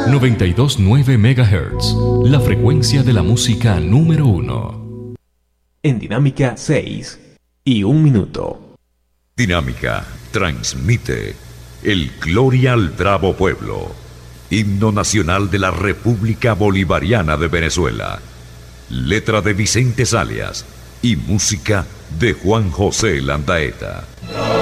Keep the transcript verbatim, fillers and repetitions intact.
noventa y dos punto nueve megahertz, la frecuencia de la música número uno. En Dinámica seis y un minuto. Dinámica transmite el Gloria al Bravo Pueblo, himno nacional de la República Bolivariana de Venezuela. Letra de Vicente Salias y música de Juan José Landaeta.